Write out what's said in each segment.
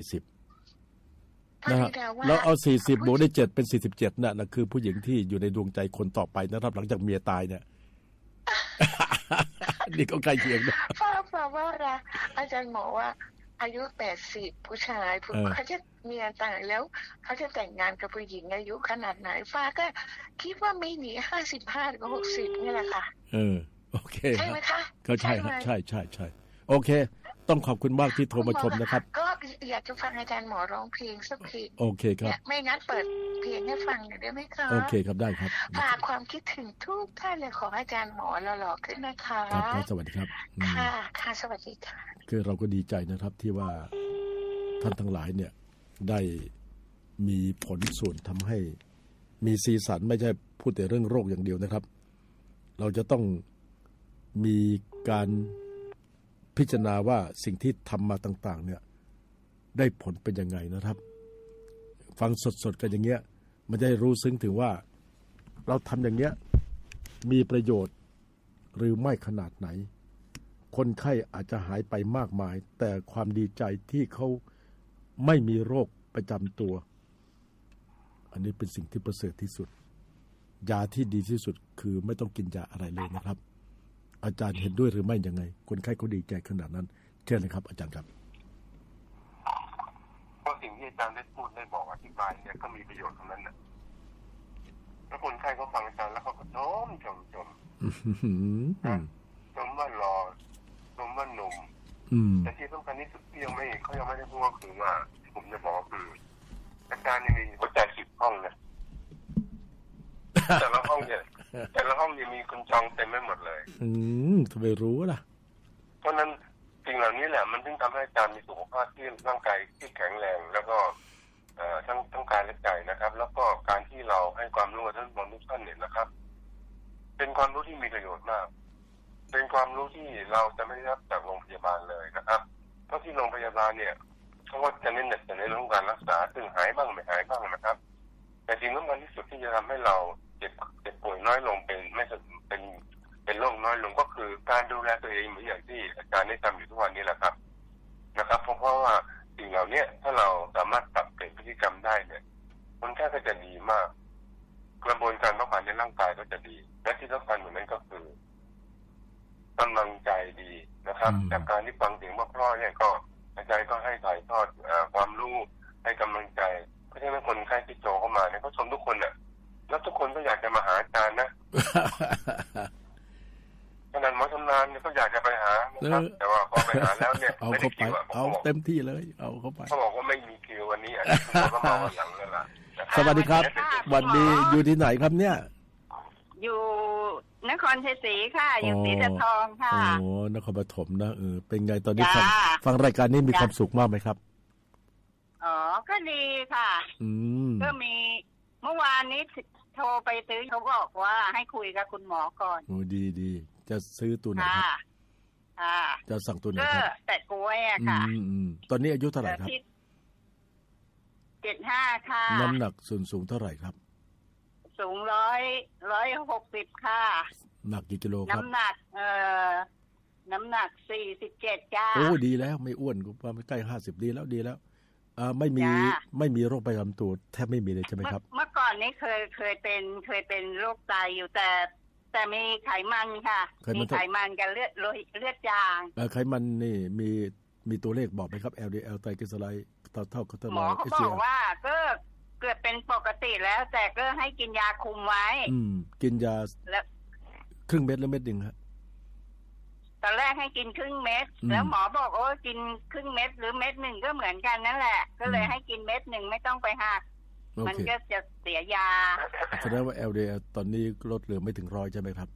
40นะฮะแล้วเอา40บวกได้7เป็น47นะคือผู้หญิงที่อยู่ในดวงใจคนต่อไปนะครับหลังจากเมียตายเนี่ย นี่ก็ใกล้เคียงนะฟังว่าอาจารย์หมอว่าอายุ80ผู้ชายเขาจะเมียตายแล้วเขาจะแต่งงานกับผู้หญิงอายุขนาดไหนฟ้าก็คิดว่าไม่หนี55กับ60นี่แหละค่ะโอเคใช่ไหมคะก็ใช่ครับใช่โอเคต้องขอบคุณมากที่โทรมาชมนะครับก็อยากจะฟังอาจารย์หมอร้องเพลงสักเพลงโอเคครับไม่งั้นเปิดเพลงให้ฟังหน่อยได้ไหมคะโอเคครับได้ครับฝากความคิดถึงทุกท่านเลยขออาจารย์หมอหล่อๆขึ้นนะคะครับสวัสดีครับค่ะสวัสดีค่ะคือเราก็ดีใจนะครับที่ว่าท่านทั้งหลายเนี่ยได้มีผลส่วนทำให้มีสีสันไม่ใช่พูดแต่เรื่องโรคอย่างเดียวนะครับเราจะต้องมีการพิจารณาว่าสิ่งที่ทำมาต่างๆเนี่ยได้ผลเป็นยังไงนะครับฟังสดๆกันอย่างเงี้ยมันจะรู้ซึ้งถึงว่าเราทำอย่างเงี้ยมีประโยชน์หรือไม่ขนาดไหนคนไข้อาจจะหายไปมากมายแต่ความดีใจที่เขาไม่มีโรคประจำตัวอันนี้เป็นสิ่งที่ประเสริฐที่สุดยาที่ดีที่สุดคือไม่ต้องกินยาอะไรเลยนะครับอาจารย์เห็นด้วยหรือไม่ยังไงคนไข้เขาดีใจขนาดนั้นเชิญเลยครับอาจารย์ครับก็สิ่งที่อาจารย์ได้พูดได้บอกอธิบายเนี่ยก็มีประโยชน์ตรงนั้นนะแล้วคนไข้เขาฟังอาจารย์แล้วเขาก็ชมชมว่าหล่อชมว่าหนุ่มแต่ที่สำคัญที่สุดที่เขายังไม่ได้พูดก็คือว่าผมจะบอกคืออาจารย์มีหัวใจ10 ห้องนะแต่ละห้องเนี่ยมีคนจองเต็มไปหมดเลยทำไมรู้ล่ะเพราะนั้นสิ่งเหล่านี้แหละมันถึงทำให้อาจารย์มีสุขภาพที่ร่างกายที่แข็งแรงแล้วก็ทั้งกายและใจนะครับแล้วก็การที่เราให้ความรู้กับท่านบางทุกท่านเนี่ยนะครับเป็นความรู้ที่มีประโยชน์มากเป็นความรู้ที่เราจะไม่ได้รับจากโรงพยาบาลเลยนะครับเพราะที่โรงพยาบาลเนี่ยเขาก็จะเน้นในเรื่องการรักษาซึ่งหายบ้างไม่หายบ้างนะครับแต่สิ่งสำคัญที่สุดที่จะทำให้เราเจ็บป่วยน้อยลงเป็นโรคน้อยลงก็คือการดูแลตัวเองเหมือนอย่างที่อาจารย์ได้ทำอยู่ทุกวันนี้แหละครับนะครับเพราะว่าสิ่งเหล่านี้ถ้าเราสามารถปรับเปลี่ยนพฤติกรรมได้เนี่ยคนแค่ก็จะดีมากกระบวนการเผาผลาญในร่างกายก็จะดีและที่สำคัญเหมือนนั้นก็คือกำลังใจดีนะครับจากการที่ฟังเสียงเพราะๆเนี่ยก็อาจารย์ก็ให้ถ่ายทอดความรู้ให้กำลังใจเพราะฉะนั้นคนไข้ที่โจเข้ามาเนี่ยเขาชมทุกคนน่ะแล้วทุกคนก็อยากจะมาหาอาจารย์นะขนาดหมอชำนาญเนี่ยก็อยากจะไปหานะครับแต่ว่าพอไปหาแล้วเนี่ยเอาเข้าไปเอาเต็มที่เลยเอาเข้าไปเขาบอกว่าไม่มีคิววันนี้เขาก็มาวันหลังแล้วล่ะสวัสดีครับวันนี้อยู่ที่ไหนครับเนี่ยอยู่นครชัยศรีค่ะอยู่ศรีตะทองค่ะโอ้นครปฐมนะเป็นไงตอนนี้ฟังรายการนี้มีความสุขมากไหมครับอ๋อก็ดีค่ะก็มีเมื่อวานนี้โทรไปซื้อเขาบอกว่าให้คุยกับคุณหมอก่อนโอ้ดีจะซื้อตัวไหนครับจะสั่งตัวไหนครับแต่กล้วยอะค่ะตอนนี้อายุเท่าไหร่ครับ 75ค่ะน้ำหนักสูงเท่าไหร่ครับสูง160ค่ะหนักกี่กิโลครับน้ำหนัก47จ้าโอ้ดีแล้วไม่อ้วนก็ประมาณใกล้50ดีแล้วไม่มีโรคประจำตัวแทบไม่มีเลยใช่ไหมครับเมื่อก่อนนี้เคยเป็นโรคไตอยู่แต่มีไขมันค่ะมีไขมันกับเลือดจางไขมันนี่มีตัวเลขบอกไหมครับ LDL ไตรกลีเซอไรด์เท่ากับเท่าไหร่หมอเขาบอกว่าก็เกิดเป็นปกติแล้วแต่ก็ให้กินยาคุมไว้กินยาครึ่งเม็ดหรือเม็ดนึงฮะตอนแรกให้กินครึ่งเม็ดแล้วหมอบอกโอ้กินครึ่งเม็ดหรือเม็ดหนึ่งก็เหมือนกันนั่นแหละก็เลยให้กินเม็ดหนึ่งไม่ต้องไปหักมันก็จะเสียยาแสดงว่า LDL ตอนนี้ลดเหลือไม่ถึง100ใช่ไหมครับ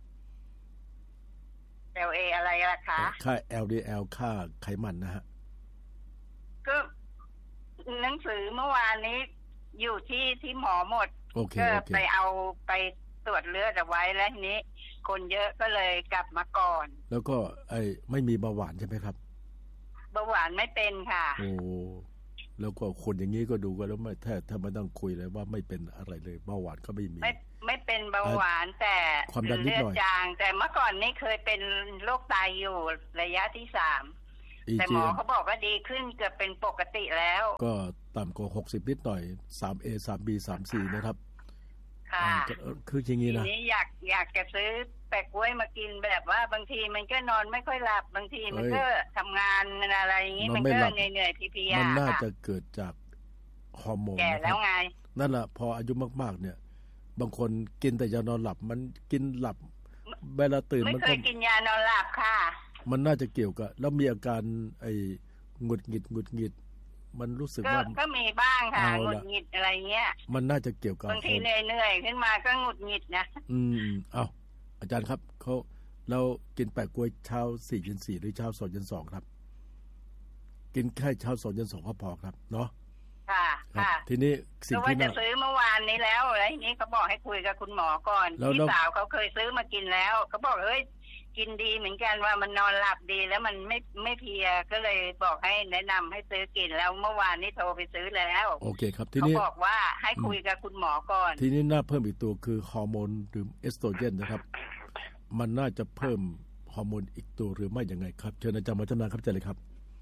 LA อะไรล่ะคะค่า LDL ค่าไขมันนะฮะก็หนังสือเมื่อวานนี้อยู่ที่หมอหมดก็ไปเอาไปตรวจเลือดเอาไว้แล้วทีนี้คนเยอะก็เลยกลับมาก่อนแล้วก็ไม่มีเบาหวานใช่ไหมครับเบาหวานไม่เป็นค่ะโอ้แล้วก็คนอย่างนี้ก็ดูกันแล้วไม่ถ้าไม่ต้องคุยเลยว่าไม่เป็นอะไรเลยเบาหวานก็ไม่มีไม่เป็นเบาหวานแต่ความดันนิดหน่อยจางแต่เมื่อก่อนนี้เคยเป็นโรคไตอยู่ระยะที่3 แต่หมอเขาบอกว่าดีขึ้นเกือบเป็นปกติแล้วก็ต่ำกว่า60นิดหน่อย 3A 3B 3C นะครับค่ะคืออย่างนี้นะทีนี้อยากจะซื้อแปะกล้วยมากินแบบว่าบางทีมันก็นอนไม่ค่อยหลับบางทีมันก็ทำงานอะไรอย่างนี้มันก็เหนื่อยเพลียมันน่าจะเกิดจากฮอร์โมนแก่แล้วไงนั่นแหละพออายุมากๆเนี่ยบางคนกินแต่ยานอนหลับมันกินหลับเวลาตื่นมันไม่เคยกินยานอนหลับค่ะมันน่าจะเกี่ยวกับแล้วมีอาการไอ้หงุดหงิดมันรู้สึกว่าก็มีบ้างค่ะหงุดหงิดอะไรเงี้ยมันน่าจะเกี่ยวกับบางทีเหนื่อยขึ้นมาก็หงุดหงิดนะเอาอาจารย์ครับเขาเรากินแปะกล้วยเช้า4 เย็น 4หรือเช้า2 เย็น 2ครับกินแค่เช้า2 เย็น 2ก็พอครับเนาะค่ะทีนี้สิ่งที่จะซื้อเมื่อวานนี้แล้วอะไรนี้เขาบอกให้คุยกับคุณหมอก่อนพี่สาวเขาเคยซื้อมากินแล้วเขาบอกเฮ้ยกินดีเหมือนกันว่ามันนอนหลับดีแล้วมันไม่เพลียก็เลยบอกให้แนะนำให้ซื้อกินแล้วเมื่อวานนี้โทรไปซื้อแล้วโอเคครับทีนี้เขาบอกว่าให้คุยกับคุณหมอก่อนทีนี้น่าเพิ่มอีกตัวคือฮอร์โมนหรือเอสโตรเจนนะครับมันน่าจะเพิ่มฮอร์โมนอีกตัวหรือไม่ยังไงครับเชิญอาจารย์วัฒนาครับเชิญเลยครับ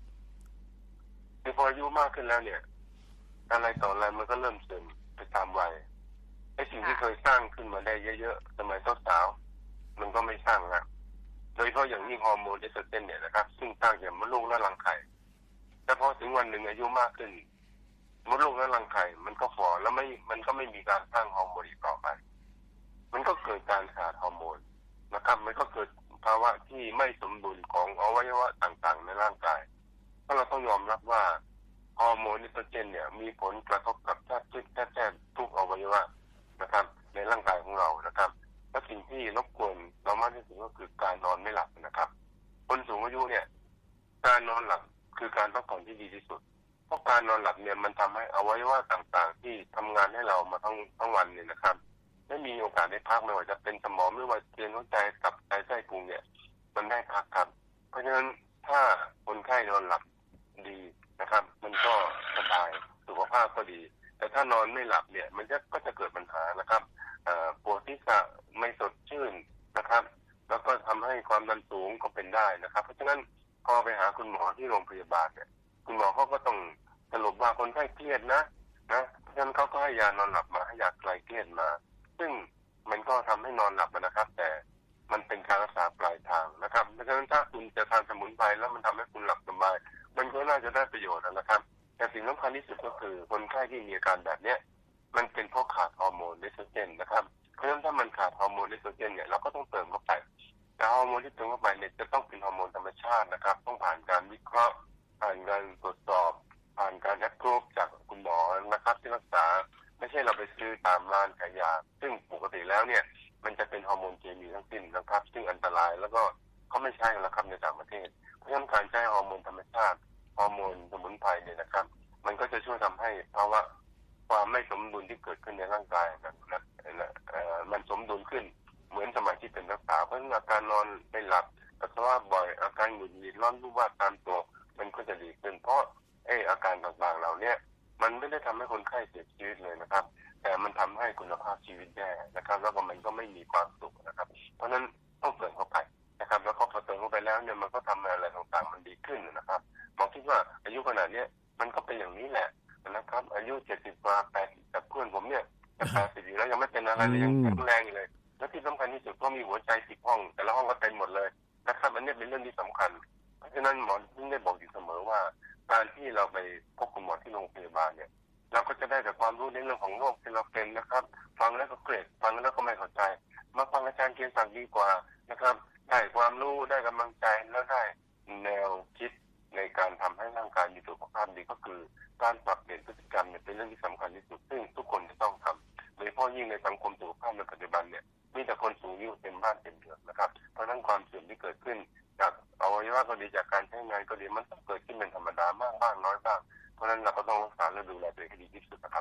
พออายุมากขึ้นแล้วเนี่ยอะไรต่ออะไรมันก็เริ่มเสื่อมไปตามวัยไอ้สิ่งที่เคยสร้างขึ้นมาได้เยอะๆสมัยสาวๆมันก็ไม่สร้างแล้วโดยเฉพาะอย่างยิ่งฮอร์โมนเอสโตรเจนเนี่ยนะครับซึ่งสร้างจากมดลูกและรังไข่แต่พอถึงวันหนึ่งอายุมากขึ้นมดลูกและรังไข่มันก็ฝ่อแล้วมันก็ไม่มีการสร้างฮอร์โมนอีกต่อไปมันก็เกิดการขาดฮอร์โมนนะครับมันก็เกิดภาวะที่ไม่สมดุลของอวัยวะต่างๆในร่างกายเพราะเราต้องยอมรับว่าฮอร์โมนเอสโตรเจนเนี่ยมีผลกระทบกับแทบทุกอวัยวะนะครับในร่างกายของเรานะครับและสิ่งที่รบกวนเรามากที่สุดก็คือการนอนไม่หลับนะครับคนสูงอายุเนี่ยการนอนหลับคือการพักผ่อนที่ดีที่สุดเพราะการนอนหลับเนี่ยมันทำให้อวัยวะต่างๆที่ทำงานให้เรามาทั้งวันเนี่ยนะครับไม่มีโอกาสได้พักไม่ว่าจะเป็นสมองไม่ว่าจะเป็นหัวใจตับไตไส้พุงเนี่ยมันได้พักครับเพราะฉะนั้นถ้าคนไข้นอนหลับดีนะครับมันก็สบายสุขภาพก็ดีแต่ถ้านอนไม่หลับเนี่ยมันก็จะเกิดปัญหานะครับปวดศีรษะไม่สดชื่นนะครับแล้วก็ทำให้ความดันสูงก็เป็นได้นะครับเพราะฉะนั้นพอไปหาคุณหมอที่โรงพยาบาลเนี่ยคุณหมอเขาก็ต้องสรุปว่าคนไข้เครียดนะเพราะฉะนั้นเขาก็ให้ยานอนหลับมาให้ยาคลายเครียดมาซึ่งมันก็ทำให้นอนหลับนะครับแต่มันเป็นการรักษาปลายทางนะครับเพราะฉะนั้นถ้าคุณจะทานสมุนไพรแล้วมันทำให้คุณหลับสบายมันก็น่าจะได้ประโยชน์นะครับแต่สิ่งสำคัญที่สุดก็คือคนไข้ที่มีอาการแบบนี้มันเป็นเพราะขาดฮอร์โมนเอสโตรเจนนะครับเพราะฉะนั้นถ้ามันขาดฮอร์โมนเอสโตรเจนเนี่ยเราก็ต้องเติมเข้าไปแต่ฮอร์โมนที่เติมเข้าไปเนี่ยจะต้องเป็นฮอร์โมนธรรมชาตินะครับต้องผ่านการวิเคราะห์ผ่านการตรวจสอบผ่านการแอปพรูฟจากคุณหมอนะครับที่รักษาไม่ใช่เราไปซื้อตามร้านขายยาซึ่งปกติแล้วเนี่ยมันจะเป็นฮอร์โมนเคมีทั้งสิ้นนะครับซึ่งอันตรายแล้วก็เขาไม่ใช่แล้วครับในต่างประเทศเพราะฉะนั้นการใช้ฮอร์โมนธรรมชาติฮอร์โมนสมุนไพรเนี่ยนะครับมันก็จะช่วยทำให้ภาวะความไม่สมดุลที่เกิดขึ้นในร่างกายมันสมดุลขึ้นเหมือนสมัยที่เป็นนักศึกษาเพราะฉะนั้นอาการนอนไม่หลับปัสสาวะบ่อยอาการหงุดหงิดร้อนรุ่มว่าตามตัวมันก็จะดีขึ้นเพราะอาการต่างๆเหล่านี้มันไม่ได้ทำให้คนไข้เสียชีวิตเลยนะครับแต่มันทำให้คุณภาพชีวิตแย่นะครับแล้วก็มันก็ไม่มีความสุขนะครับเพราะฉะนั้นต้องเติมเข้าไปนะครับแล้วก็พอเติมเข้าไปแล้วเนี่ยมันก็ทำให้อะไรต่างๆมันดีขึ้นนะครับหมอคิดว่าอายุขนาดนี้มันก็เป็นอย่างนี้แหละนะครับอายุ70 กว่า80แต่เพื่อนผมเนี่ย80อยู่แล้วยังไม่เป็นอะไรเลยยังแข็งแรงอยู่เลยและที่สำคัญที่สุดก็มีหัวใจ10 ห้องแต่ละห้องก็เต็มหมดเลยนะครับอันนี้เป็นเรื่องที่สำคัญเพราะฉะนั้นหมอที่ได้บอกอยู่เสมอว่าการที่เราไปพบคุณหมอที่โรงพยาบาลเนี่ยเราก็จะได้แต่ความรู้ในเรื่องของโรคที่เราเป็นนะครับฟังแล้วก็เกลียดฟังแล้วก็ไม่เข้าใจมาฟังอาจารย์เกียรติศักดิ์ดีกว่านะครับได้ความรู้ได้กำลังใจแล้วได้แนวคิดในการทำให้ร่างกายมีสุขภาพดีก็คือการปรับเปลี่ยนพฤติกรรมเนี่ยเป็นเรื่องที่สำคัญที่สุดซึ่งทุกคนจะต้องทำโดยเฉพาะยิ่งในสังคมสุขภาพในปัจจุบันเนี่ยมีแต่คนสูงอายุเต็มบ้านเต็มเมืองนะครับเพราะฉะนั้นความเสื่อมที่เกิดขึ้นจากอวัยวะก็ดีจากการใช้งานก็ดีมันต้องเกิดขึ้นเป็นธรรมดามากบ้างน้อยบ้างเพราะฉะนั้นเราก็ต้องรักษาและดูแลตัวเองให้ดีที่สุดนะครับ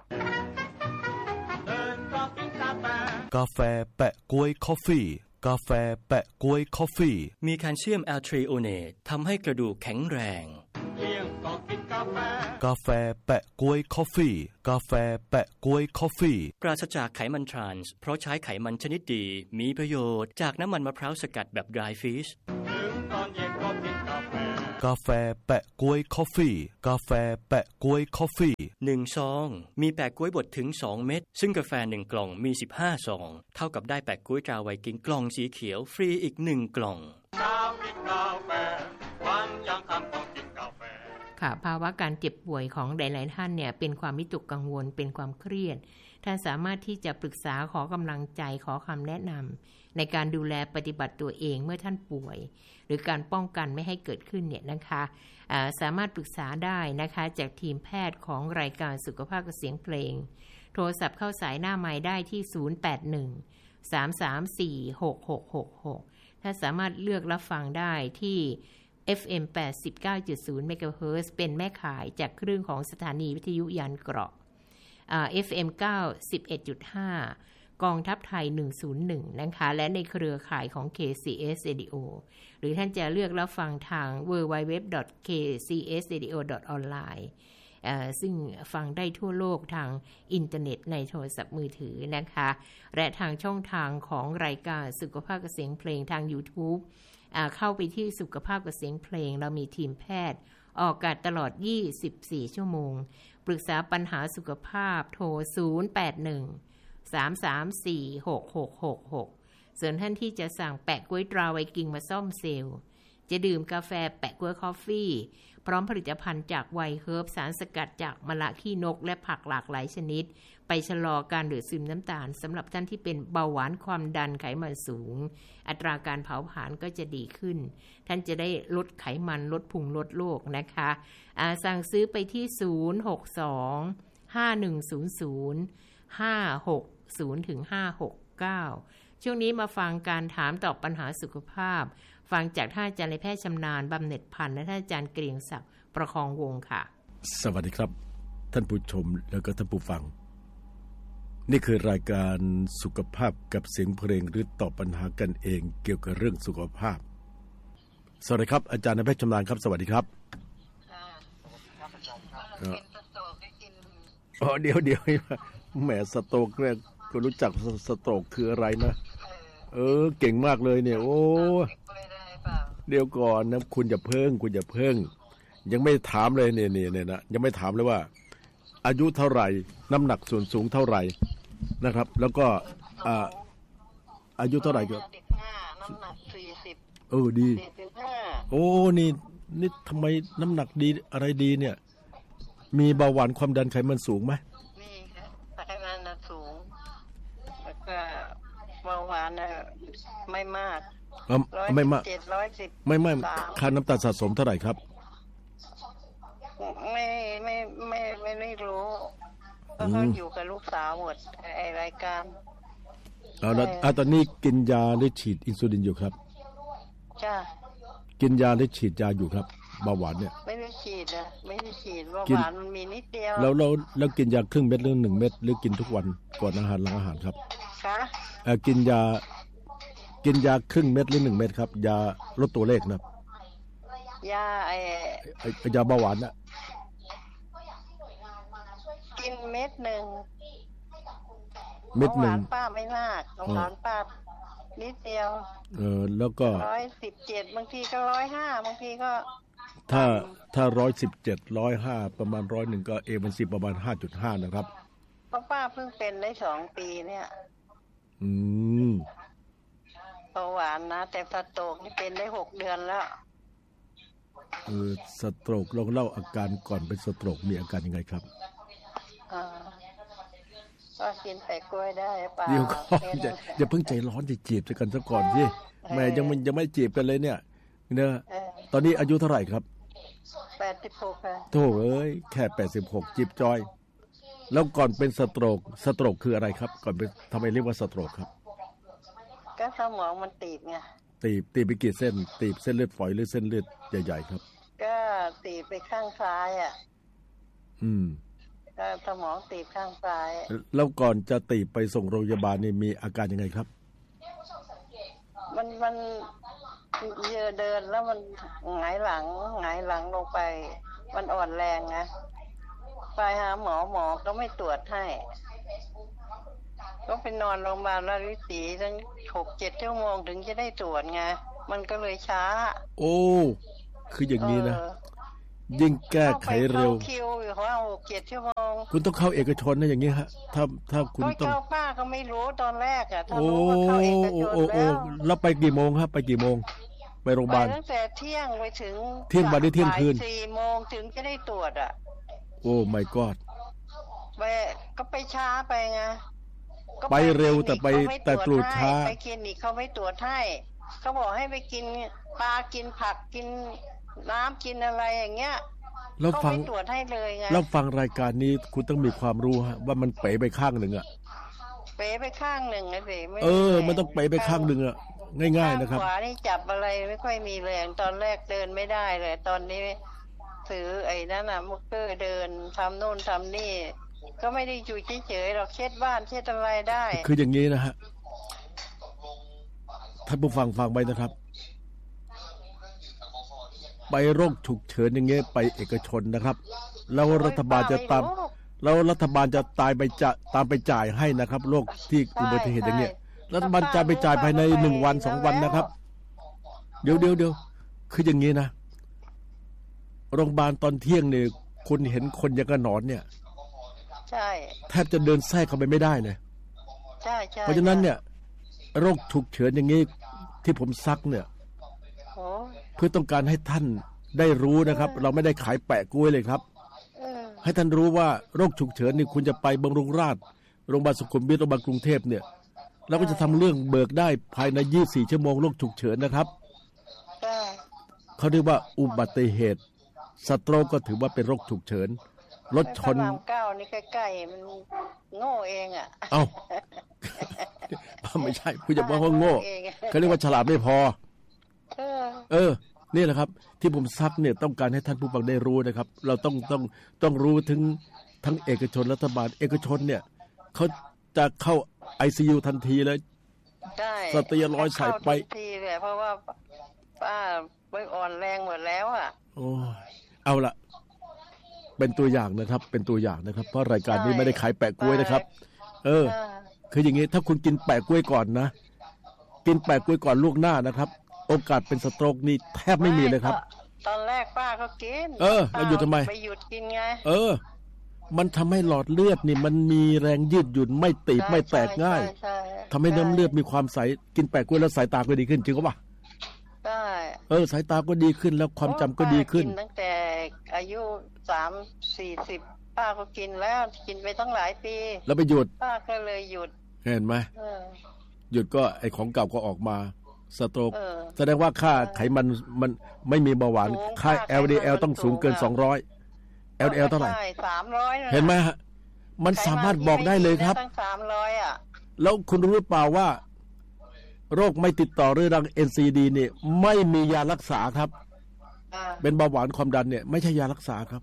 กาแฟแปะกล้วยคอฟฟี่กาแฟแปะกล้วยคอฟฟี่มีแคลเซียมแอลทรีโอเนตทำให้กระดูกแข็งแรงกาแฟแปะกล้วยคอฟฟี่กาแฟแปะกล้วยคอฟฟี่ปราศจากไขมันทรานส์เพราะใช้ไขมันชนิดดีมีประโยชน์จากน้ำมันมะพร้าวสกัดแบบ dry fish ถึงตอนเย็นก็กินกาแฟกาแฟแปะก๊วยคอฟฟี่กาแฟแปะก๊วยคอฟฟี่ 1ซองมีแปะก๊วยบดถึง2เม็ดซึ่งกาแฟ1กล่องมี15ซองเท่ากับได้แปะก๊วยตราไวกิ้งกล่องสีเขียวฟรีอีก1กล่องค่ะภาวะการเจ็บป่วยของหลายๆท่านเนี่ยเป็นความวิตกกังวลเป็นความเครียดท่านสามารถที่จะปรึกษาขอกำลังใจขอคำแนะนำในการดูแลปฏิบัติตัวเองเมื่อท่านป่วยหรือการป้องกันไม่ให้เกิดขึ้นเนี่ยนะคะสามารถปรึกษาได้นะคะจากทีมแพทย์ของรายการสุขภาพกับเสียงเพลงโทรศัพท์เข้าสายหน้าไมค์ได้ที่081 334 6666ถ้าสามารถเลือกรับฟังได้ที่ FM 89.0 MHz เป็นแม่ข่ายจากคลื่นของสถานีวิทยุยานเกราะFM 91.5 กองทัพไทย101นะคะและในเครือข่ายของ KCS Radio หรือท่านจะเลือกรับฟังทาง www.kcsradio.online ซึ่งฟังได้ทั่วโลกทางอินเทอร์เน็ตในโทรศัพท์มือถือนะคะและทางช่องทางของรายการสุขภาพกับเสียงเพลงทาง YouTube เข้าไปที่สุขภาพกับเสียงเพลงเรามีทีมแพทย์ออกอากาศตลอด24ชั่วโมงปรึกษาปัญหาสุขภาพโทร081 334 6666ส่วนท่านที่จะสั่งแปะก๊วยตราไวกิ้งมาซ่อมเซลล์จะดื่มกาแฟแปะก๊วยคอฟฟี่พร้อมผลิตภัณฑ์จากไวเฮิร์บสารสกัดจากมะละขี้นกและผักหลากหลายชนิดไปชะลอการดูดซึมน้ำตาลสำหรับท่านที่เป็นเบาหวานความดันไขมันสูงอัตราการเผาผลาญก็จะดีขึ้นท่านจะได้ลดไขมันลดพุงลดโรคนะคะสั่งซื้อไปที่062 5100 560ถึง569ช่วงนี้มาฟังการถามตอบปัญหาสุขภาพฟังจากท่านอาจารย์นายแพทย์ชำนาญบำเหน็จพันธ์และท่านอาจารย์เกรียงศักดิ์ประคองวงศ์ค่ะสวัสดีครับท่านผู้ชมแล้วก็ท่านผู้ฟังนี่คือรายการสุขภาพกับเสียงเพลงหรือตอบปัญหากันเองเกี่ยวกับเรื่องสุขภาพสวัสดีครับอาจารย์นายแพทย์ชำนาญครับสวัสดีครับเดี๋ยวแหมสโตรกเนี่ยก็รู้จักสโตรกคืออะไรนะเก่งมากเลยเนี่ยโอ้เดี๋ยวก่อนนะคุณอย่าเพิ่งยังไม่ถามเลยเนี่ยนะยังไม่ถามเลยว่าอายุเท่าไหร่น้ำหนักส่วนสูงเท่าไหร่นะครับแล้วก็อายุเท่าไหร่ก็น้ำหนัก40 ดี45โอ้นี่ทำไมน้ำหนักดีอะไรดีเนี่ยมีเบาหวานความดันไขมันสูงไหมมีครับไขมันสูงแล้วก็เบาหวานไม่มากไม่มาก 110 ไม่ค่าน้ำตาลสะสมเท่าไหร่ครับไม่รู้เพราะเขาอยู่กับลูกสาวหมดไอรายการแล้วตอนนี้กินยาหรือฉีดอินซูลินอยู่ครับจ้ากินยาหรือฉีดยาอยู่ครับเบาหวานเนี่ยไม่ได้ฉีดเบาหวานมันมีนิดเดียวแล้วกินยาครึ่งเม็ดหรือ1เม็ดหรือกินทุกวันก่อนอาหารหลังอาหารครับค่ะกินยาครึ่งเม็ดหรือ1เม็ดครับยาลดตัวเลขนะยาเบาหวานน่ะกินเม็ด1ป้าไม่มากเบาหวานป้านิดเดียวแล้วก็ 117บางทีก็105บางทีก็ถ้า117 105ประมาณ101ก็A1Cประมาณ 5.5 นะครับเพราะป้าเพิ่งเป็นได้2ปีเนี่ยเบาหวานนะแต่สโตรกนี่เป็นได้6เดือนแล้วสโตรกลองเล่าอาการก่อนเป็นสโตรกมีอาการยังไงครับก็กินแปะกล้วยได้ป่ะเดี๋ยวก่อนอย่าเพิ่งใจร้อนจะจีบกันซะก่อนสิแม่ยังไม่จีบกันเลยเนี่ยตอนนี้อายุเท่าไหร่ครับ 86ค่ะโธ่เอ้ยแค่86จีบจอยแล้วก่อนเป็นสโตรกคืออะไรครับก่อนเป็นทำไมเรียกว่าสโตรกครับก็สมองมันตีบไงตีบไปกี่เส้นตีบเส้นเลือดฝอยหรือเส้นเลือดใหญ่ๆครับก็ตีบไปข้างซ้ายก็สมองตีบข้างซ้ายแล้วก่อนจะตีบไปส่งโรงพยาบาลนี่มีอาการยังไงครับมันเยอะเดินแล้วมันหงายหลังลงไปมันอ่อนแรงนะไปหาหมอก็ไม่ตรวจให้ก็ไปนอนโรงพยาบาลราชวิถีตั้ง 6-7 ชั่วโมงถึงจะได้ตรวจไงมันก็เลยช้าโอ้คืออย่างนี้นะยิ่งแก้ไขเร็วคิวอยู่ว่า6-7 ชั่วโมงคุณต้องเข้าเอกชนนะอย่างนี้ฮะถ้าคุณต้องเข้าป้าก็ไม่รู้ตอนแรกอ่ะถ้ารู้ว่าเข้าเอกชนแล้วไปกี่โมงครับไปกี่โมงไปโรงพยาบาลตั้งแต่เที่ยงไปถึงเที่ยงวันนี้เที่ยงคืน 4 โมงถึงจะได้ตรวจอ่ะโอ้ my god ก็ไปช้าไปไงไปเร็วแต่ตรวจช้าไปคลินิกเขาไม่ตรวจให้เขาบอกให้ไปกินปลากินผักกินน้ำกินอะไรอย่างเงี้ยเราฟังตรวจให้เลยไงเราฟังรายการนี้คุณต้องมีความรู้ฮะว่ามันเป๋ไปข้างหนึ่งอ่ะเป๋ไปข้างหนึ่งไอ้เป๋มันต้องเป๋ไปข้างหนึ่งอ่ะง่ายๆนะครับขวานี่จับอะไรไม่ค่อยมีแรงตอนแรกเดินไม่ได้เลยตอนนี้ถือไอ้นั่นน่ะมุกเกอร์เดินทำโน่นทำนี่ก็ไม่ได้อยู่เฉยๆหรอกเช็ดบ้านเช็ดอะไรได้คืออย่างนี้นะฮะท่านผู้ฟังฟังไปนะครับไปโรคฉุกเฉินอย่างเงี้ยไปเอกชนนะครับแล้วรัฐบาลจะตามตามไปจ่ายให้นะครับโรคที่อุบัติเหตุอย่างเงี้ยรัฐบาลจะไปจ่ายภายใน1 วัน 2 วันนะครับเดี๋ยวคืออย่างนี้นะโรงพยาบาลตอนเที่ยงเนี่ยคุณเห็นคนยังกระหนอนเนี่ยใช่แทบจะเดินแทรกเข้าไปไม่ได้เลยใช่เพราะฉะนั้นเนี่ยโรคฉุกเฉินอย่างนี้ที่ผมซักเนี่ยเพื่อต้องการให้ท่านได้รู้นะครับเราไม่ได้ขายแปะกล้วยเลยครับให้ท่านรู้ว่าโรคฉุกเฉินนี่คุณจะไปบำรุงราษฎร์โรงพยาบาลสุขุมวิทโรงพยาบาลกรุงเทพเนี่ยเราก็จะทำเรื่องเบิกได้ภายใน24 ชั่วโมงโรคฉุกเฉินนะครับเขาเรียกว่าอุบัติเหตุสโตรกก็ถือว่าเป็นโรคฉุกเฉินรถชน 9นี่ใกล้ๆมันโง่เองอ่ะเอ้าไม่ใช่คุณจะบอกว่าโง่เขาเรียกว่าฉลาดไม่พอนี่แหละครับที่ผมซักเนี่ยต้องการให้ท่านผู้ฟังได้รู้นะครับเราต้องรู้ถึงทั้งเอกชนรัฐบาลเอกชนเนี่ยเขาจะเข้า ICU ทันทีเลยสเตียรอยด์ใส่ไปทันทีเลยเพราะว่าป้าไม่อ่อนแรงหมดแล้วอ่ะโอ้เอาละเป็นตัวอย่างนะครับเป็นตัวอย่างนะครับเพราะรายการนี้ไม่ได้ขายแปะกล้วยนะครับคืออย่างงี้ถ้าคุณกินแปะกล้วยก่อนนะกินแปะกล้วยก่อนล่วงหน้านะครับโอกาสเป็นสโตรกนี่แทบไม่มีเลยครับตอนแรกป้าก็กินแล้วหยุดทำไมไปหยุดกินไงมันทำให้หลอดเลือดนี่มันมีแรงยืดหยุ่นไม่ตีบไม่แตกง่ายทำให้น้ำเลือดมีความใสกินแปะกล้วยแล้วสายตาก็ดีขึ้นจริงป่ะใช่สายตาก็ดีขึ้นแล้วความจำก็ดีขึ้นตั้งแต่อายุ30-40ป้าก็กินแล้วกินไปตั้งหลายปีแล้วไปหยุดป้าก็เลยหยุดเห็นไหมหยุดก็ไอของเก่าก็ออกมาสโตรกแสดงว่าค่าไขมันไม่มีเบาหวานค่า LDL ต้องสูงเกิน200 LDL เท่าไหร่ 300 เห็นไหมฮะมันสามารถบอกได้เลยครับ 300อ่ะแล้วคุณรู้หรือเปล่าว่าโรคไม่ติดต่อเรื้อรัง NCD เนี่ยไม่มียารักษาครับเป็นเบาหวานความดันเนี่ยไม่ใช่ยารักษาครับ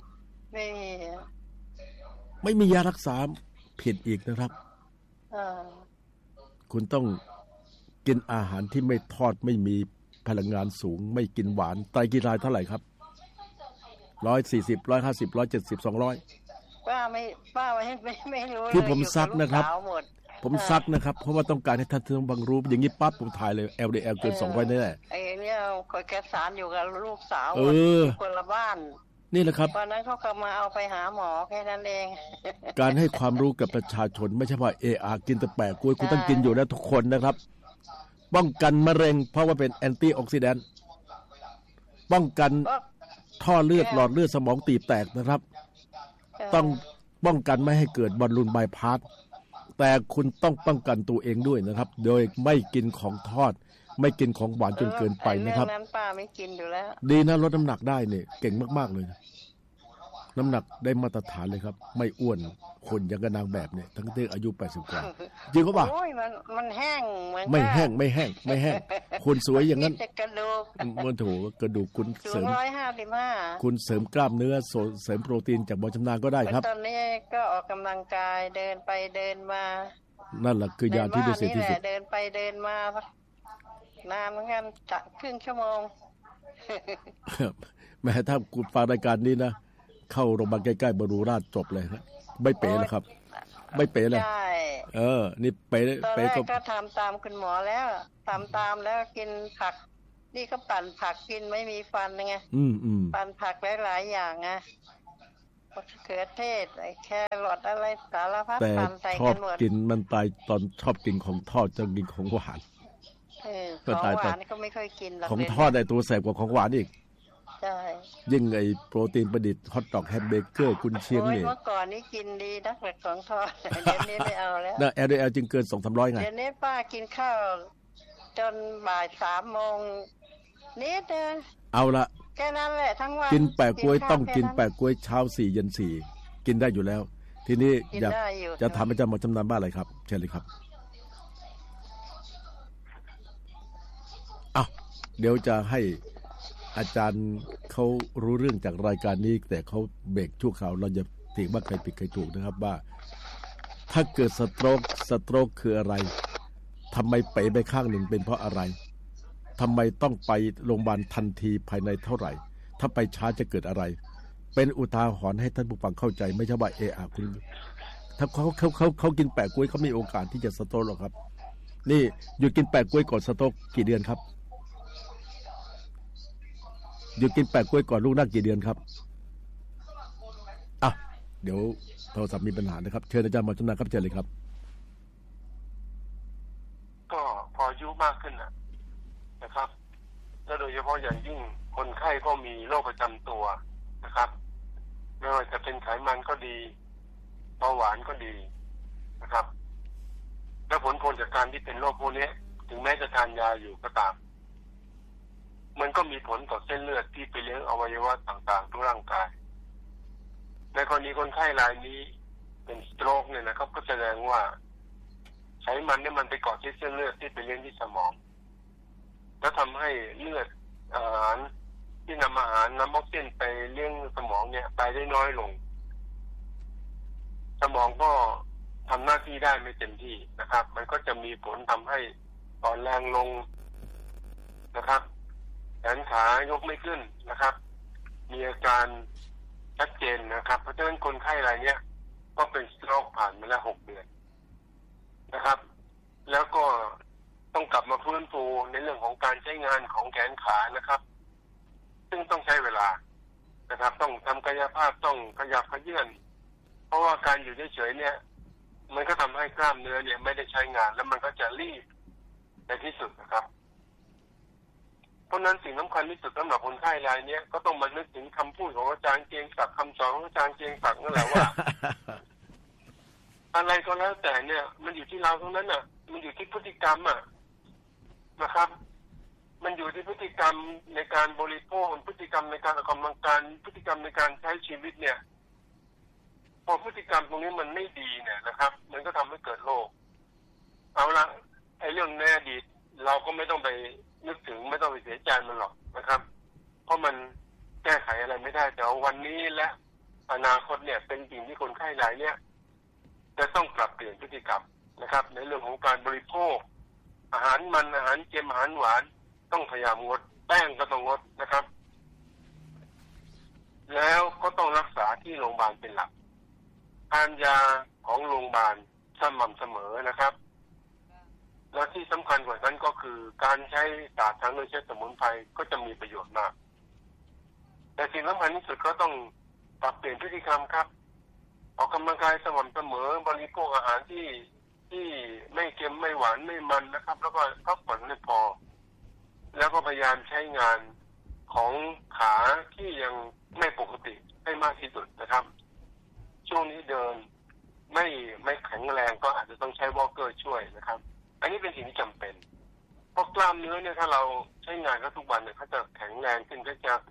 ไม่มียารักษาผิดอีกนะครับคุณต้องกินอาหารที่ไม่ทอดไม่มีพลังงานสูงไม่กินหวานไตรกลีเซอไรด์เท่าไหร่ครับ140 150 170 200 ป้าไม่รู้ที่ผมซักนะครับผมซักนะครับเพราะว่าต้องการให้ท่านผู้ฟังรู้อย่างนี้ปั๊บผมถ่ายเลย LDL เกิน200แน่ๆไอ้เนี่ยคอยแกสารอยู่กับลูกสาวคนละบ้านนี่แหละครับวันนั้นเขาก็มาเอาไปหาหมอแค่นั้นเองการให้ความรู้กับประชาชนไม่ใช่ว่ากินแต่แปะกล้วยคุณต้องกินอยู่แล้วทุกคนนะครับป้องกันมะเร็งเพราะว่าเป็นแอนตี้ออกซิแดนต์ป้องกันท่อเลือดหลอดเลือดสมองตีบแตกนะครับต้องป้องกันไม่ให้เกิดบอลลูนบายพาสแต่คุณต้องป้องกันตัวเองด้วยนะครับโดยไม่กินของทอดไม่กินของหวานจนเกินไปนะครับนั้นป้าไม่กินอยู่แล้วดีนะลดน้ำหนักได้เนี่ยเก่งมากๆเลยน้ำหนักได้มาตรฐานเลยครับไม่อ้วนคนอย่างกับนางแบบเนี่ยทั้งที่อายุ80กว่าจริงก็ป่ะโอ้ยมันแห้งไม่แห้งคุณสวยอย่างนั้นกระดูกมันถูกกระดูกคุณเสริม 155 คุณเสริมกล้ามเนื้อเสริมโปรตีนจากบ่อชำนาญก็ได้ครับตอนนี้ก็ออกกำลังกายเดินไปเดินมานั่นแหละคือยาที่พิเศษที่สุดเดินไปเดินมานานเหมือนกันครึ่งชั่วโมงแม้ถ้าคุณฟังรายการนี้นะเข้าโรงพยาบาลใกล้ๆบำรุงราษฎร์จบเลยครับไม่เป๋เลยครับไม่เป๋เลยนี่เป๋ก็ทำตามคุณหมอแล้วทำตามแล้วกินผักนี่ก็ปั่นผักกินไม่มีฟันไงปั่นผักหลายๆอย่างไงมะเขือเทศไอ้แครอทอะไรสารพัดปั่นใส่กันหมดแต่ชอบกินมันตายตอนชอบกินของทอดจะกินของหวานของหวานก็ไม่ค่อยกินหรอกของทอดในตัวแสบกว่าของหวานอีกใช่ยิ่งไอ้โปรตีนประดิษฐ์ฮอทดอกแฮมเบเกอร์กุนเชียงนี่เมื่อก่อนนี้กินดีนักแต่ของทอดเดี๋ยวนี้ไม่เอาแล้วน่ะ LDL จึงเกิน 2-300 ไงเดี๋ยวนี้ป้ากินข้าวจนบ่าย 3 โมงนิดนึงเอาละแค่นั้นแหละทั้งวันกินแปะกล้วยต้องกินแปะกล้วยเช้า4เย็น4กินได้อยู่แล้วทีนี้อยากจะถามอาจารย์หมอชำนาญบ้านอะไรครับเชิญเลยครับเดี๋ยวจะให้อาจารย์เขารู้เรื่องจากรายการนี้แต่เขาเบรกชั่วคราวเราจะเถียงว่าใครผิดใครถูกนะครับว่าถ้าเกิดสโตรกคืออะไรทำไมเป๋ไปข้างหนึ่งเป็นเพราะอะไรทำไมต้องไปโรงพยาบาลทันทีภายในเท่าไหร่ถ้าไปช้าจะเกิดอะไรเป็นอุทาหรณ์ให้ท่านผู้ฟังเข้าใจไม่ใช่ว่าคุณถ้าเขากินแปะกล้วยเขามีโอกาสที่จะสโตรกหรอกครับนี่หยุดกินแปะกล้วยก่อนสโตรกกี่เดือนครับหยุดกินแปะกล้วยก่อนลูกนั่งกี่เดือนครับเดี๋ยวโทรศัพท์มีปัญหานะครับเชิญอาจารย์หมอชำนาญครับเชิญเลยครับก็พออายุมากขึ้นนะครับและโดยเฉพาะอย่างยิ่งคนไข้ก็มีโรคประจำตัวนะครับไม่ว่าจะเป็นไขมันก็ดีเบาหวานก็ดีนะครับและผลพวงจากการที่เป็นโรคพวกนี้ถึงแม้จะทานยาอยู่ก็ตามมันก็มีผลต่อเส้นเลือดที่ไปเลี้ยงอวัยวะต่างๆทั่วร่างกายในกรณีคนไข้รายนี้เป็นสโตรกเนี่ยนะครับก็แสดงว่าไขมันเนี่ยมันไปเกาะที่เส้นเลือดที่ไปเลี้ยงที่สมองแล้วทำให้เลือดอาหารที่นำอาหารนำออกซิเจนไปเลี้ยงสมองเนี่ยไปได้น้อยลงสมองก็ทำหน้าที่ได้ไม่เต็มที่นะครับมันก็จะมีผลทำให้อ่อนแรงลงนะครับแขนขายกไม่ขึ้นนะครับมีอาการชัดเจนนะครับเพราะฉะนั้นคนไข้รายนี้ก็เป็นสโตรกผ่านมาแล้ว6 เดือนนะครับแล้วก็ต้องกลับมาฟื้นฟูในเรื่องของการใช้งานของแขนขานะครับซึ่งต้องใช้เวลานะครับต้องทำกายภาพต้องขยับขยื่นเพราะว่าการอยู่เฉยๆเนี่ยมันก็ทำให้กล้ามเนื้อเนี่ยไม่ได้ใช้งานแล้วมันก็จะรีบในที่สุดนะครับเพราะนั้นสิ่งสำคัญที่สุดสำหรับคนไข้รายนี้ก็ต้องมานึกถึงคำพูดของอาจารย์เกียงศักดิ์คำสอนของอาจารย์เกียงศักดิ์นั่นแหละว่า อะไรก็แล้วแต่เนี่ยมันอยู่ที่เราทั้งนั้นมันอยู่ที่พฤติกรรมนะครับมันอยู่ที่พฤติกรรมในการบริโภคพฤติกรรมในการออกกำลังกายพฤติกรรมในการใช้ชีวิตเนี่ยพอพฤติกรรมตรงนี้มันไม่ดีเนี่ยนะครับมันก็ทำให้เกิดโรคเอาละไอ้เรื่องในอดีตเราก็ไม่ต้องไปนึกถึงไม่ต้องไปเสียใจมันหรอกนะครับเพราะมันแก้ไขอะไรไม่ได้แต่วันนี้และอนาคตเนี่ยเป็นสิ่งที่คนไข้รายเนี่ยจะต้องปรับเปลี่ยนพฤติกรรมนะครับในเรื่องของการบริโภคอาหารมันอาหารเค็มอาหารหวานต้องพยายามงดแป้งก็ต้องงดนะครับแล้วก็ต้องรักษาที่โรงพยาบาลเป็นหลักทานยาของโรงพยาบาลสม่ำเสมอนะครับและที่สำคัญกว่านั้นก็คือการใช้ศาสตร์ทางเลือกใช้สมุนไพรก็จะมีประโยชน์มากแต่สิ่งสำคัญที่สุดก็ต้องปรับเปลี่ยนพฤติกรรมครับออกกำลังกายสม่ำเสมอบริโภคอาหารที่ไม่เค็มไม่หวานไม่มันนะครับแล้วก็พักผ่อนให้พอแล้วก็พยายามใช้งานของขาที่ยังไม่ปกติให้มากที่สุดนะครับช่วงนี้เดินไม่แข็งแรงก็อาจจะต้องใช้วอล์กเกอร์ช่วยนะครับอันนี้เป็นสิ่งที่จำเป็นเพราะกล้ามเนื้อเนี่ยถ้าเราใช้งานเขาทุกวันเนี่ยเขาจะแข็งแรงขึ้นก็จะ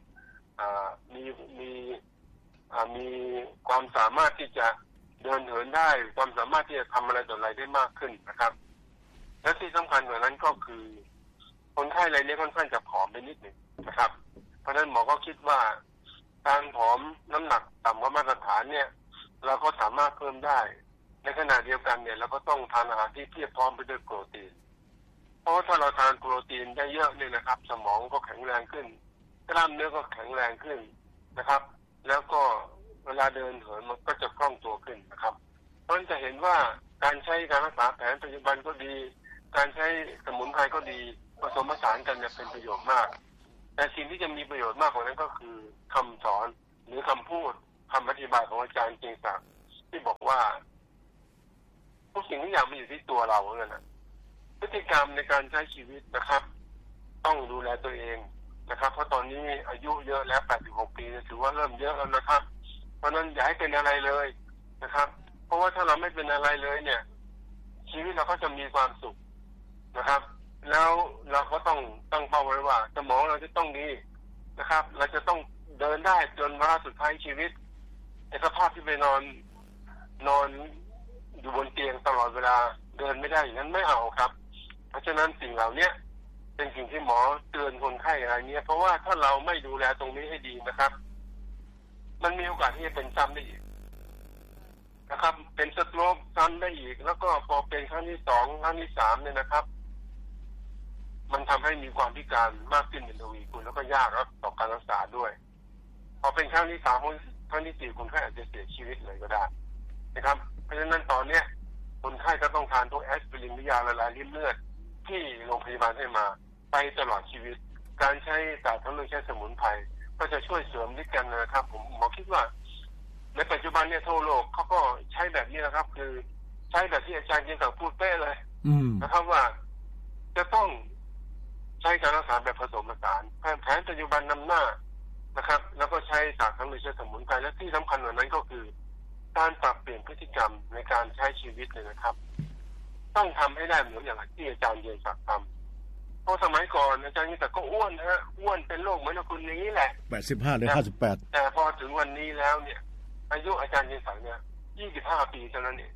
มีความสามารถที่จะเดินเหินได้ความสามารถที่จะทำอะไรต่ออะไรได้มากขึ้นนะครับและที่สำคัญกว่านั้นก็คือคนไข้รายนี้ค่อนข้างจะผอมไปนิดหนึ่งนะครับเพราะฉะนั้นหมอก็คิดว่าการผอมน้ำหนักต่ำกว่ามาตรฐานเนี่ยเราก็สามารถเพิ่มได้ในขณะเดียวกันเนี่ยเราก็ต้องทานอาหารที่เพียบพร้อมไปด้วยโปรตีนเพราะว่าถ้าเราทานโปรตีนได้เยอะเนี่ยนะครับสมองก็แข็งแรงขึ้นกล้ามเนื้อก็แข็งแรงขึ้นนะครับแล้วก็เวลาเดินเหินมันก็จะคล่องตัวขึ้นนะครับเพราะฉะนั้นจะเห็นว่าการใช้การรักษาแผนปัจจุบันก็ดีการใช้สมุนไพรก็ดีผสมผสานกันเนี่ยเป็นประโยชน์มากแต่สิ่งที่จะมีประโยชน์มากกว่านั้นก็คือคำสอนหรือคำพูดคำอธิบายของอาจารย์เกียงศักดิ์ที่บอกว่าทุกสิ่งทุกอย่างมันอยู่ที่ตัวเราเหมือนกันนะพฤติกรรมในการใช้ชีวิตนะครับต้องดูแลตัวเองนะครับเพราะตอนนี้อายุเยอะแล้ว86ปีถือว่าเริ่มเยอะแล้วนะครับเพราะนั้นอย่าให้เป็นอะไรเลยนะครับเพราะว่าถ้าเราไม่เป็นอะไรเลยเนี่ยชีวิตเราก็จะมีความสุขนะครับแล้วเราก็ต้องตั้งเป้าไว้ว่าสมองเราจะต้องดีนะครับเราจะต้องเดินได้จนวาระสุดท้ายชีวิตไอ้สภาพที่ไปนอนอยู่บนเตียงตลอดเวลาเดินไม่ได้อย่างนั้นไม่เอาครับเพราะฉะนั้นสิ่งเหล่านี้เป็นสิ่งที่หมอเตือนคนไข้อะไรเงี้ยเพราะว่าถ้าเราไม่ดูแลตรงนี้ให้ดีนะครับมันมีโอกาสที่จะเป็นซ้ำได้อีกนะครับเป็นสโตรกซ้ำได้อีกแล้วก็พอเป็นครั้งที่2ครั้งที่3เนี่ยนะครับมันทำให้มีความพิการมากขึ้นเป็นทวีคูณแล้วก็ยากต่อการรักษาด้วยพอเป็นครั้งที่3ครั้งที่4คนไข้อาจจะเสียชีวิตเลยก็ได้นะครับเพราะฉะนั้นตอนนี้คนไข้ก็ต้องทานพวกแอสไพรินหรือยาละลายริ่มเลือดที่โรงพยาบาลให้มาไปตลอดชีวิตการใช้ศาสตร์ทั้งเรื่องใช้สมุนไพรก็จะช่วยเสริมฤทธิ์กันนะครับผมหมอคิดว่าในปัจจุบันเนี่ยทั่วโลกเขาก็ใช้แบบนี้นะครับคือใช้แบบที่อาจารย์เกียงศักดิ์พูดเป๊ะเลยนะครับว่าจะต้องใช้การรักษาแบบผสมผสานแผนปัจจุบันนำหน้านะครับแล้วก็ใช้ศาสตร์ทั้งเรื่องใช้สมุนไพรและที่สำคัญกว่านั้นก็คือการปรับเปลี่ยนพฤติกรรมในการใช้ชีวิตเลยนะครับต้องทำให้ได้เหมือนอย่างที่อาจารย์เกียงศักดิ์ทำเพราะสมัยก่อนอาจารย์เกียงศักดิ์ก็อ้วนฮะอ้วนเป็นโรคเหมือนคุณอย่างนี้แหละ 85หรือ58 แต่พอถึงวันนี้แล้วเนี่ยอายุอาจารย์เกียงศักดิ์เนี่ย25 ปีเท่านั้นเอง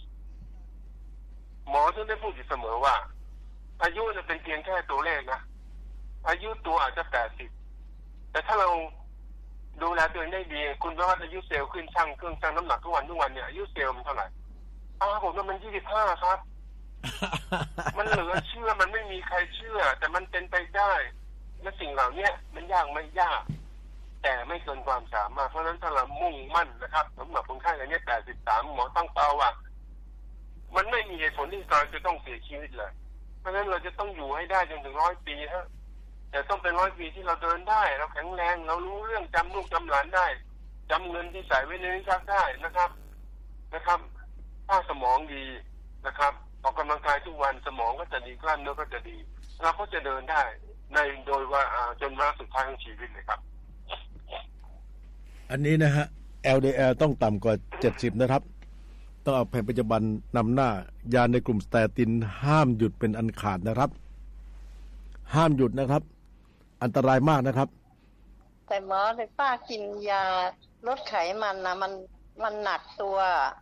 หมอถึงได้พูดอยู่เสมอว่าอายุจะเป็นเพียงแค่ตัวเลขนะอายุตัวอาจจะ80แต่ถ้าเราดูแลตัวเองได้ดีคุณว่าอายุเซลล์ขึ้นชั่งเครื่องชั่งน้ำหนักทุกวันเนี่ยอายุเซลล์มันเท่าไหร่ผมว่ามัน25ครับ มันเหลือเชื่อมันไม่มีใครเชื่อแต่มันเป็นไปได้และสิ่งเหล่านี้มันยากไม่ยากแต่ไม่เกินความสามารถเพราะฉะนั้นถ้าเรามุ่งมั่นนะครับสำหรับคนไข้รายนี้83หมอตั้งเป้าว่ามันไม่มีเหตุผลที่เราจะต้องเสียชีวิตเลยเพราะฉะนั้นเราจะต้องอยู่ให้ได้จนถึง100 ปีฮะแต่ต้องเป็น100 ปีที่เราเดินได้เราแข็งแรงเรารู้เรื่องจำลูกจำหลานได้จำเงินที่ใส่ไว้ในลิ้นชักได้นะครับถ้าสมองดีนะครับออกกำลังกายทุกวันสมองก็จะดีกล้ามเนื้อก็จะดีเราก็จะเดินได้ในโดยว่าจนวาระสุดท้ายของชีวิตเลยครับอันนี้นะฮะ LDL ต้องต่ำกว่า70นะครับต้องเอาแผนปัจจุบันนำหน้ายาในกลุ่มสเตตินห้ามหยุดเป็นอันขาดนะครับห้ามหยุดนะครับอันตรายมากนะครับแต่หมอเลยป้ากินยาลดไขมันนะมันหนักตัว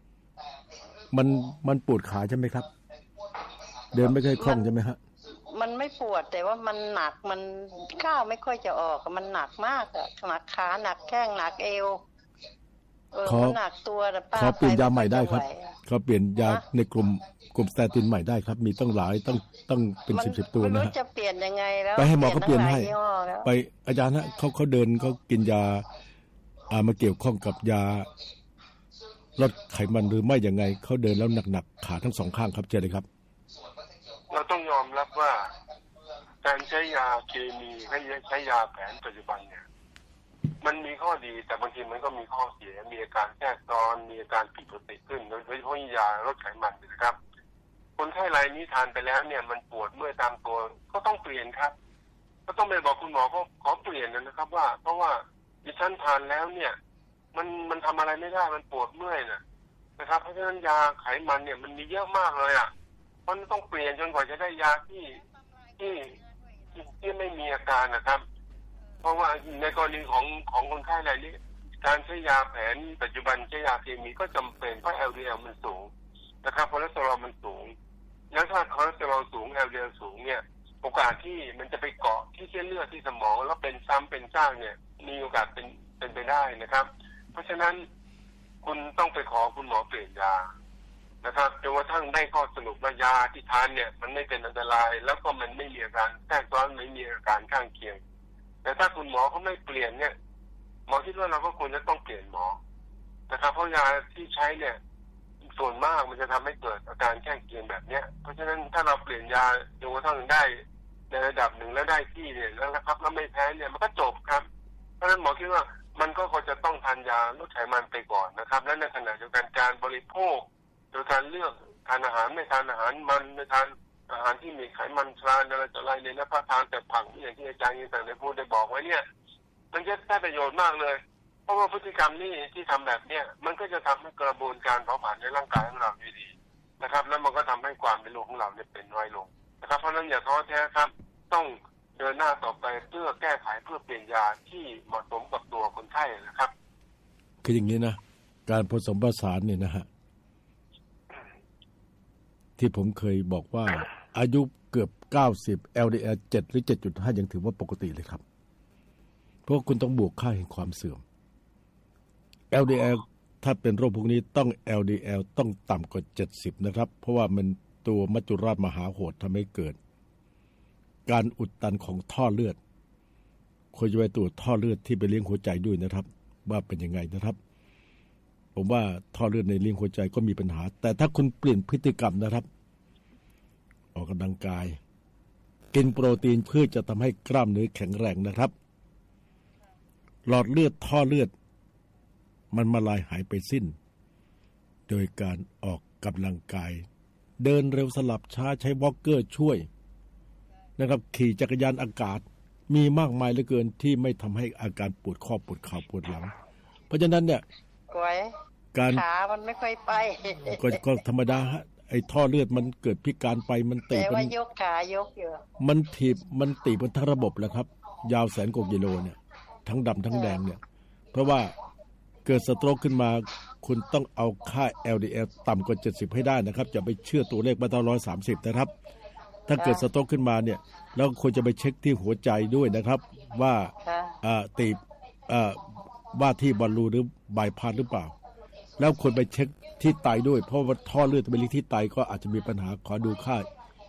มันปวดขาใช่ไหมครับเดินไม่ค่อยคล่องใช่ไหมฮะมันไม่ปวดแต่ว่ามันหนักมันก้าวไม่ค่อยจะออกมันหนักมากอะหนักขาหนักแข้งหนักเอวมันหนักตัวแต่ป้าขอเปลี่ยนยาใหม่ได้ครับขอเปลี่ยนยาในกลุ่มสเตตินใหม่ได้ครับมีต้องหลายต้องเป็น10ตัวนะฮะจะเปลี่ยนยังไงแล้วไปให้หมอเขาเปลี่ยนให้ไปอาจารย์ฮะเขาเดินเขากินยามาเกี่ยวข้องกับยาลดไขมันหรือไม่ยังไงเขาเดินแล้วหนักๆขาทั้ง2ข้างครับเจอเลยครับเราต้องยอมรับว่าการใช้ยาเคมีให้ใช้ยาแผนปัจจุบันเนี่ยมันมีข้อดีแต่บางทีมันก็มีข้อเสียมีอาการแทรกซ้อนมีอาการผิดปกติขึ้นโดยเฉพาะยาลดไขมันนะครับคนไข้รายนี้ทานไปแล้วเนี่ยมันปวดเมื่อยตามตัวก็ต้องเปลี่ยนครับก็ต้องไปบอกคุณหมอเขาขอเปลี่ยนนะครับว่าเพราะว่าดิฉันทานแล้วเนี่ยมันทำอะไรไม่ได้มันปวดเมื่อยนะครับเพราะฉะนั้นยาไขมันเนี่ยมันมีเยอะมากเลยอ่ะมันต้องเปลี่ยนจนกว่าจะได้ยาที่ไม่มีอาการนะครับเพราะว่าในกรณีของคนไข้รายนี้การใช้ยาแผนปัจจุบันใช้ยาเคมีก็จำเป็นเพราะ LDL มันสูงนะครับคอเลสเตอรอลมันสูงแล้วถ้าคอเลสเตอรอลสูง LDL สูงเนี่ยโอกาสที่มันจะไปเกาะที่เส้นเลือดที่สมองแล้วเป็นซ้ำเป็นซากเนี่ยมีโอกาสเป็นไปได้นะครับเพราะฉะนั้นคุณต้องไปขอคุณหมอเปลี่ยนยานะครับจนกระทั่งได้ข้อสรุปว่ายาที่ทานเนี่ยมันไม่เป็นอันตรายแล้วก็มันไม่มีอาการแทรกซ้อนไม่มีอาการข้างเคียงแต่ถ้าคุณหมอเขาไม่เปลี่ยนเนี่ยหมอคิดว่าเราก็ควรจะต้องเปลี่ยนหมอนะครับเพราะยาที่ใช้เนี่ยส่วนมากมันจะทำให้เกิดอาการข้างเคียงแบบเนี้ยเพราะฉะนั้นถ้าเราเปลี่ยนยาจนกระทั่งได้ในระดับหนึ่งแล้วได้ที่เนี่ยแล้วนะครับแล้วไม่แพ้เนี่ยมันก็จบครับเพราะฉะนั้นหมอคิดว่ามันก็ควรจะต้องทานยาลดไขมันไปก่อนนะครับและในขณะเดียวกันการบริโภคโดยการเลือกทานอาหารไม่ทานอาหารมันไม่ทานอาหารที่มีไขมันทรานอะไรต่ออะไรเนี่ยนะพระทานแต่ผักอย่างที่อาจารย์ยิ่งศักดิ์ได้พูดได้บอกไว้เนี่ยมันจะได้ประโยชน์มากเลยเพราะว่าพฤติกรรมนี้ที่ทำแบบเนี้ยมันก็จะทำให้กระบวนการเผาผลาญในร่างกายของเราดีนะครับแล้วมันก็ทำให้ความเป็นโรคของเราเนี่ยเป็นน้อยลงนะครับเพราะฉะนั้นอย่าท้อแท้ครับต้องเดินหน้าต่อไปเพื่อแก้ไขเพื่อเปลี่ยนยาที่เหมาะสมกับตัวคนไข้นะครับคืออย่างนี้นะการผสมผสานเนี่ยนะฮะที่ผมเคยบอกว่าอายุเกือบ90 LDL 7หรือ 7.5 ยังถือว่าปกติเลยครับเพราะคุณต้องบวกค่าแห่งความเสื่อม LDL ถ้าเป็นโรคพวกนี้ต้อง LDL ต้องต่ำกว่า70นะครับเพราะว่ามันตัวมัจจุราชมหาโหดทำให้เกิดการอุดตันของท่อเลือดควรจะไปตรวจท่อเลือดที่ไปเลี้ยงหัวใจด้วยนะครับว่าเป็นยังไงนะครับผมว่าท่อเลือดในเลี้ยงหัวใจก็มีปัญหาแต่ถ้าคุณเปลี่ยนพฤติกรรมนะครับออกกำลังกายกินโปรตีนเพื่อจะทำให้กล้ามเนื้อแข็งแรงนะครับหลอดเลือดท่อเลือดมันมาลายหายไปสิ้นโดยการออกกำลังกายเดินเร็วสลับช้าใช้วอล์กเกอร์ช่วยนะครับขี่จักรยานอากาศมีมากมายเหลือเกินที่ไม่ทำให้อาการปวดข้อปวดเข่าปวดหลังเพราะฉะนั้นเนี่ยการขามันไม่ค่อยไปก็ธรรมดาฮะไอ้ท่อเลือดมันเกิดพิการไปมันตีบแต่ว่ายกขายกอยู่มันถีบมันตีบทั้งระบบแหละครับยาว100,000 กว่ากิโลเนี่ยทั้งดำทั้งแดงเนี่ยเพราะว่าเกิดสโตรกขึ้นมาคุณต้องเอาค่า LDL ต่ำกว่า70ให้ได้นะครับอย่าไปเชื่อตัวเลขมาตั้ง130นะครับถ้าเกิดสโตรกขึ้นมาเนี่ยเราควรจะไปเช็คที่หัวใจด้วยนะครับว่าตีบว่าที่บอลลูหรือบายพาสหรือเปล่าแล้วควรไปเช็คที่ไตด้วยเพราะว่าท่อเลือดไปเลี้ยงที่ไตก็อาจจะมีปัญหาขอดูค่า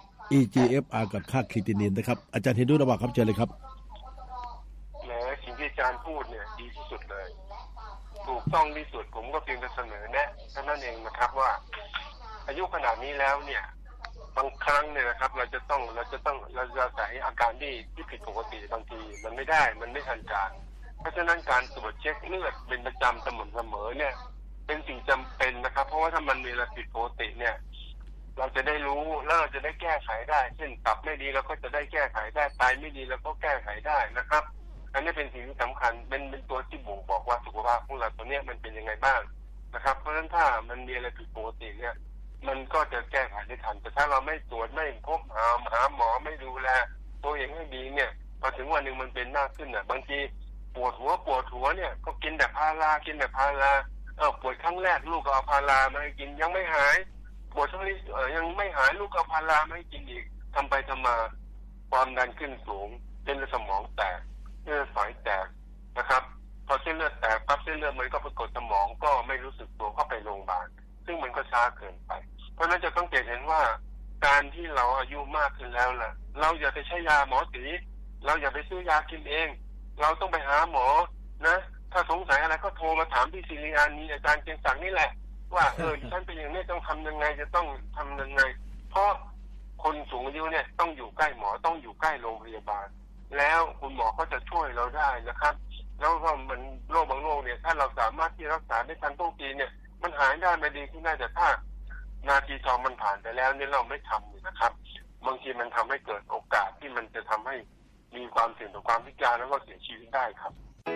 EGFR กับค่าครีตินินนะครับอาจารย์เห็นด้วยหรือเปล่าครับเชิญเลยครับแหมสิ่งที่อาจารย์พูดเนี่ยดีที่สุดเลยถูกต้องที่สุดผมก็เพียงแต่เสนอแนะเท่านั้นเองนะครับว่าอายุขนาดนี้แล้วเนี่ยบางครั้งเนี่ยนะครับเราจะใส่อาการที่ผิดปกติบางทีมันไม่ได้มันไม่ทันการเพราะฉะนั้นการตรวจเช็คเลือดเป็นประจำสม่ำเสมอเนี่ยเป็นสิ่งจำเป็นนะครับเพราะว่าถ้ามันมีอะไรผิดปกติเนี่ยเราจะได้รู้แล้วเราจะได้แก้ไขได้เช่นตับไม่ดีเราก็จะได้แก้ไขได้ไตไม่ดีเราก็แก้ไขได้นะครับอันนี้เป็นสิ่งที่สำคัญเป็นตัวที่บ่งบอกว่าสุขภาพของเราตัวนี้มันเป็นยังไงบ้างนะครับเพราะฉะนั้นถ้ามันมีอะไรผิดปกติเนี่ยมันก็จะแก้ไขได้ทันแต่ถ้าเราไม่ตรวจไม่พบหาหมอไม่ดูแลตัวเองให้ดีเนี่ยพอถึงวันหนึ่งมันเป็นมากขึ้นน่ะบางทีปวดหัวเนี่ยก็กินแต่พาราปวดครั้งแรกลูกก็เอาพารามาให้กินยังไม่หายปวดทั้งนี้ยังไม่หายลูกก็เอาพารามาให้กินอีกทำไปทำมาความดันขึ้นสูงเส้นเลือดสมองแตกเลือดฝอยแตกนะครับพอเส้นเลือดแตกปั๊บเส้นเลือดมันก็ไปกดสมองก็ไม่รู้สึกตัวก็ไปโรงพยาบาลซึ่งมันก็ช้าเกินไปเพราะฉะนั้นจะต้องเห็นว่าการที่เราอายุมากขึ้นแล้วล่ะเราอย่าไปใช้ยาหมอสีเราอย่าไปซื้อยากินเองเราต้องไปหาหมอนะถ้าสงสัยอะไรก็โทรมาถามพี่ศิริอานีอาจารย์เกียงศักดิ์นี่แหละว่าฉันเป็นอย่างนี้ต้องทำยังไงจะต้องทำยังไงเพราะคนสูงอายุเนี่ยต้องอยู่ใกล้หมอต้องอยู่ใกล้โรงพยาบาลแล้วคุณหมอก็จะช่วยเราได้นะครับแล้วก็มันโรคบางโรคเนี่ยถ้าเราสามารถที่รักษาได้ทันท่วงทีเนี่ยมันหายได้ไม่ดีที่น่าจะถ้านาทีทองมันผ่านไปแล้วเนี่ยเราไม่ทำนะครับบางทีมันทำให้เกิดโอกาสที่มันจะทำให้มีความเสี่ยงต่อความพิการแล้วก็เสียชีวิตได้ครับ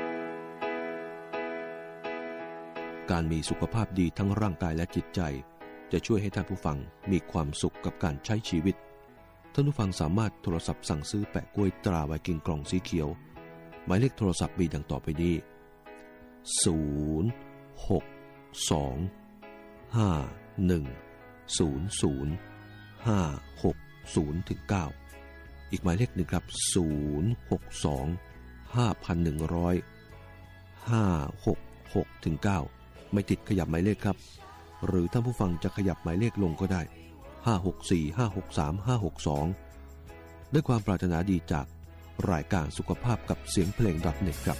การมีสุขภาพดีทั้งร่างกายและจิตใจจะช่วยให้ท่านผู้ฟังมีความสุขกับการใช้ชีวิตท่านผู้ฟังสามารถโทรศัพท์สั่งซื้อแปะกล้วยตราไวกิ้งกล่องสีเขียวหมายเลขโทรศัพท์มีดังต่อไปนี้062-5100-560-9อีกหมายเลขหนึ่งครับ062-5,100-566-9ไม่ติดขยับหมายเลขครับหรือท่านผู้ฟังจะขยับหมายเลขลงก็ได้564-563-562ด้วยความปรารถนาดีจากรายการสุขภาพกับเสียงเพลง.net ครับ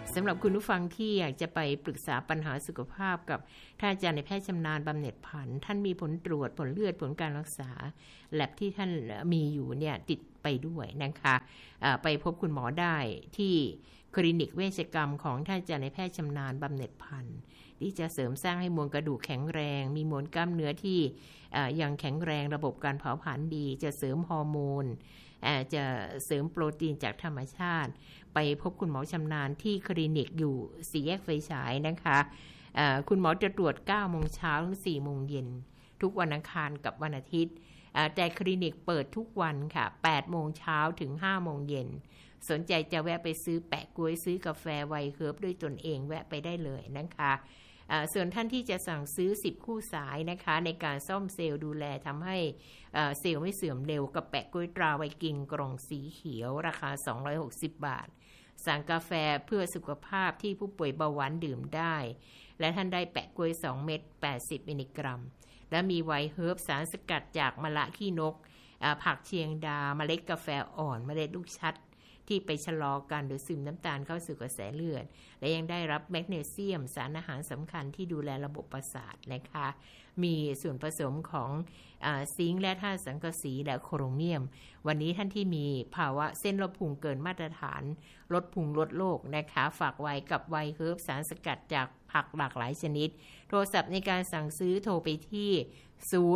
สำหรับคุณผู้ฟังที่อยากจะไปปรึกษาปัญหาสุขภาพกับท่านอาจารย์ในแพทย์ชำนาญบำเหน็จพันธ์ท่านมีผลตรวจผลเลือดผลการรักษาแลบที่ท่านมีอยู่เนี่ยติดไปด้วยนะคะไปพบคุณหมอได้ที่คลินิกเวชกรรมของท่านอาจารย์ในแพทย์ชำนาญบำเหน็จพันธ์ที่จะเสริมสร้างให้มวลกระดูกแข็งแรงมีมวลกล้ามเนื้อที่ยังแข็งแรงระบบการเผาผลาญดีจะเสริมฮอร์โมนจะเสริมโปรตีนจากธรรมชาติไปพบคุณหมอชำนาญที่คลินิกอยู่4แยกไฟฉายนะคะคุณหมอจะตรวจ 9 โมงเช้าถึง 4 โมงเย็นทุกวันอังคารกับวันอาทิตย์แต่คลินิกเปิดทุกวันค่ะ 8 โมงเช้าถึง 5 โมงเย็นสนใจจะแวะไปซื้อแปะก๊วยซื้อกาแฟไวเฮิร์บด้วยตนเองแวะไปได้เลยนะคะส่วนท่านที่จะสั่งซื้อ10คู่สายนะคะในการซ่อมเซลล์ดูแลทำให้เซลล์ไม่เสื่อมเร็วกับแปะกล้วยตราไวกิงกล่องสีเขียวราคา260 บาทสั่งกาแฟเพื่อสุขภาพที่ผู้ป่วยเบาหวานดื่มได้และท่านได้แปะกล้วย2เม็ด80มิลลิกรัมและมีไวเฮิร์บสารสกัดจากมะละขี้นกผักเชียงดาเมล็ดกาแฟอ่อนเมล็ดลูกชัดที่ไปชะลอการดูดซึมน้ำตาลเข้าสู่กระแสเลือดและยังได้รับแมกนีเซียมสารอาหารสำคัญที่ดูแลระบบประสาทนะคะมีส่วนผสมของซิงค์และธาตุสังกะสีและโครเมียมวันนี้ท่านที่มีภาวะเส้นเลือดพุงเกินมาตรฐานลดพุงลดโรคนะคะฝากไว้กับไวเฮิร์บสารสกัดจากผักหลากหลายชนิดโทรศัพท์ในการสั่งซื้อโทรไปที่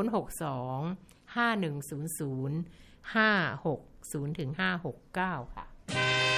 062 5100 560-569 ค่ะ